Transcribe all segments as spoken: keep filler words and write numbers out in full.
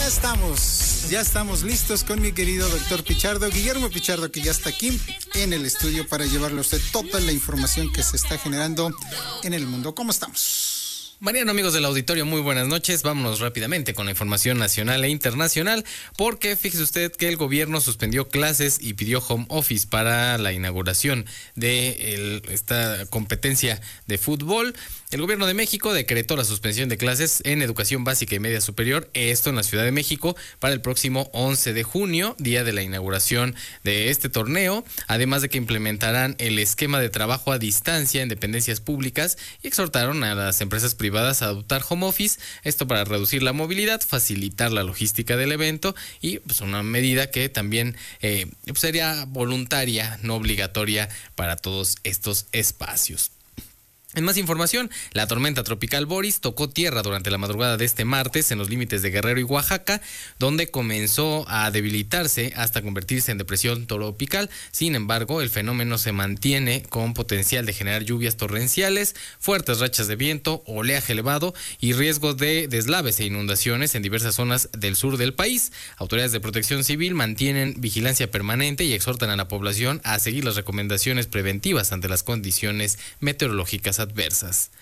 ya estamos, ya estamos listos con mi querido doctor Pichardo, Guillermo Pichardo, que ya está aquí en el estudio para llevarle a usted toda la información que se está generando en el mundo. ¿Cómo estamos? Mariano, amigos del auditorio, muy buenas noches. Vámonos rápidamente con la información nacional e internacional, porque fíjese usted que el gobierno suspendió clases y pidió home office para la inauguración de el, esta competencia de fútbol. El gobierno de México decretó la suspensión de clases en educación básica y media superior, esto en la Ciudad de México, para el próximo once de junio, día de la inauguración de este torneo, además de que implementarán el esquema de trabajo a distancia en dependencias públicas y exhortaron a las empresas privadas a adoptar home office, esto para reducir la movilidad, facilitar la logística del evento y pues una medida que también eh, sería voluntaria, no obligatoria para todos estos espacios. En más información, la tormenta tropical Boris tocó tierra durante la madrugada de este martes en los límites de Guerrero y Oaxaca, donde comenzó a debilitarse hasta convertirse en depresión tropical. Sin embargo, el fenómeno se mantiene con potencial de generar lluvias torrenciales, fuertes rachas de viento, oleaje elevado y riesgo de deslaves e inundaciones en diversas zonas del sur del país. Autoridades de protección civil mantienen vigilancia permanente y exhortan a la población a seguir las recomendaciones preventivas ante las condiciones meteorológicas adversas.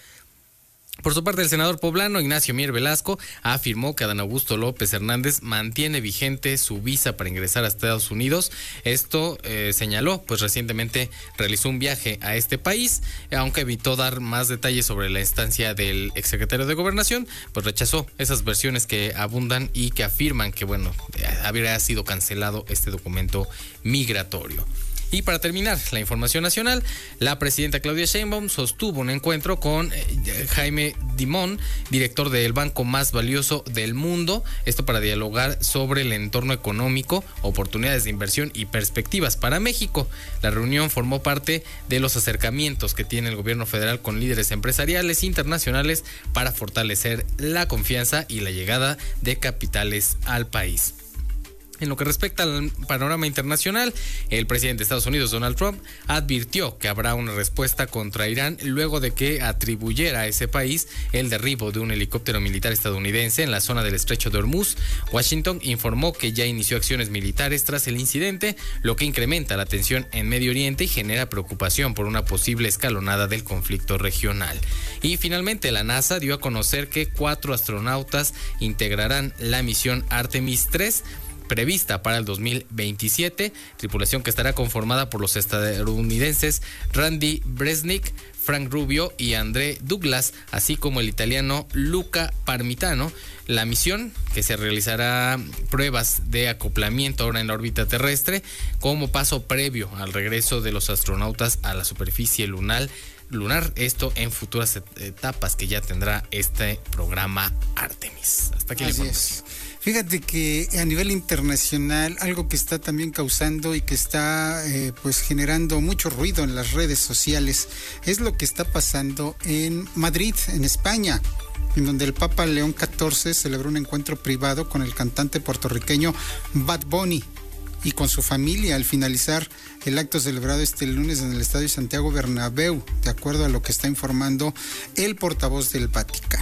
Por su parte, el senador poblano Ignacio Mier Velasco afirmó que Adán Augusto López Hernández mantiene vigente su visa para ingresar a Estados Unidos. Esto eh, señaló, pues recientemente realizó un viaje a este país, aunque evitó dar más detalles sobre la estancia del exsecretario de Gobernación, pues rechazó esas versiones que abundan y que afirman que, bueno, habría sido cancelado este documento migratorio. Y para terminar la información nacional, la presidenta Claudia Sheinbaum sostuvo un encuentro con eh, Jaime Dimon, director del banco más valioso del mundo, esto para dialogar sobre el entorno económico, oportunidades de inversión y perspectivas para México. La reunión formó parte de los acercamientos que tiene el gobierno federal con líderes empresariales internacionales para fortalecer la confianza y la llegada de capitales al país. En lo que respecta al panorama internacional, el presidente de Estados Unidos, Donald Trump, advirtió que habrá una respuesta contra Irán luego de que atribuyera a ese país el derribo de un helicóptero militar estadounidense en la zona del estrecho de Hormuz. Washington informó que ya inició acciones militares tras el incidente, lo que incrementa la tensión en Medio Oriente y genera preocupación por una posible escalonada del conflicto regional. Y finalmente, la NASA dio a conocer que cuatro astronautas integrarán la misión Artemis tres, prevista para el dos mil veintisiete, tripulación que estará conformada por los estadounidenses Randy Bresnik, Frank Rubio y André Douglas, así como el italiano Luca Parmitano. La misión, que se realizará pruebas de acoplamiento ahora en la órbita terrestre, como paso previo al regreso de los astronautas a la superficie lunar, lunar, esto en futuras etapas que ya tendrá este programa Artemis. Hasta aquí la información. Fíjate que a nivel internacional, algo que está también causando y que está eh, pues generando mucho ruido en las redes sociales es lo que está pasando en Madrid, en España, en donde el Papa León catorce celebró un encuentro privado con el cantante puertorriqueño Bad Bunny y con su familia al finalizar el acto celebrado este lunes en el Estadio Santiago Bernabéu, de acuerdo a lo que está informando el portavoz del Vaticano.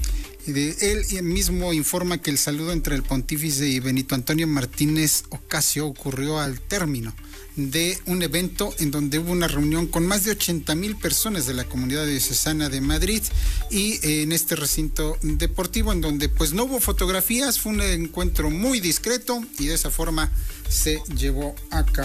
Él mismo informa que el saludo entre el pontífice y Benito Antonio Martínez Ocasio ocurrió al término de un evento en donde hubo una reunión con más de ochenta mil personas de la comunidad diocesana de Madrid y en este recinto deportivo en donde pues no hubo fotografías, fue un encuentro muy discreto y de esa forma se llevó a cabo.